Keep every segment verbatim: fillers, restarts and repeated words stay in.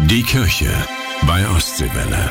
Die Kirche bei Ostseewelle.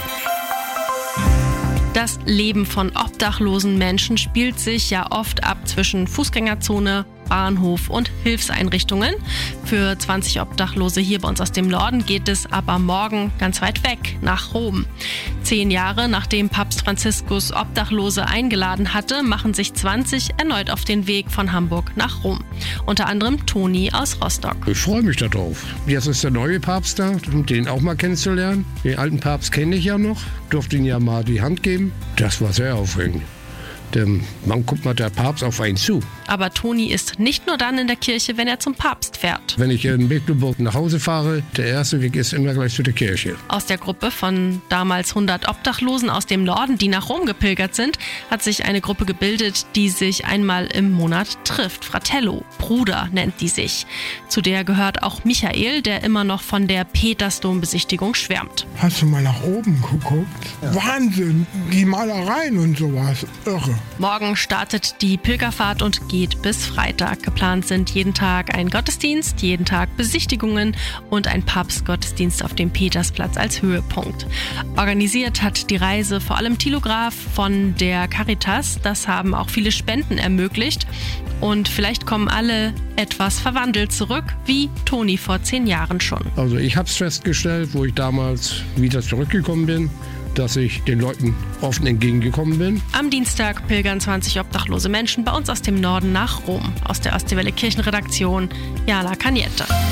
Das Leben von obdachlosen Menschen spielt sich ja oft ab zwischen Fußgängerzone, Bahnhof und Hilfseinrichtungen. Für zwanzig Obdachlose hier bei uns aus dem Norden geht es aber morgen ganz weit weg, nach Rom. Zehn Jahre nachdem Papst Franziskus Obdachlose eingeladen hatte, machen sich zwanzig erneut auf den Weg von Hamburg nach Rom. Unter anderem Toni aus Rostock. Ich freue mich darauf. Jetzt ist der neue Papst da, den auch mal kennenzulernen. Den alten Papst kenne ich ja noch, durfte ihm ja mal die Hand geben. Das war sehr aufregend. Denn man guckt mal der Papst auf einen zu. Aber Toni ist nicht nur dann in der Kirche, wenn er zum Papst fährt. Wenn ich in Mecklenburg nach Hause fahre, der erste Weg ist immer gleich zu der Kirche. Aus der Gruppe von damals hundert Obdachlosen aus dem Norden, die nach Rom gepilgert sind, hat sich eine Gruppe gebildet, die sich einmal im Monat trifft. Fratello, Bruder nennt die sich. Zu der gehört auch Michael, der immer noch von der Petersdom-Besichtigung schwärmt. Hast du mal nach oben geguckt? Ja. Wahnsinn, die Malereien und sowas, irre. Morgen startet die Pilgerfahrt und geht bis Freitag. Geplant sind jeden Tag ein Gottesdienst, jeden Tag Besichtigungen und ein Papstgottesdienst auf dem Petersplatz als Höhepunkt. Organisiert hat die Reise vor allem Thilo Graf von der Caritas. Das haben auch viele Spenden ermöglicht. Und vielleicht kommen alle etwas verwandelt zurück, wie Toni vor zehn Jahren schon. Also ich habe es festgestellt, wo ich damals wieder zurückgekommen bin, dass ich den Leuten offen entgegengekommen bin. Am Dienstag pilgern zwanzig obdachlose Menschen bei uns aus dem Norden nach Rom. Aus der Ostseewelle Kirchenredaktion, Jana Kaniette.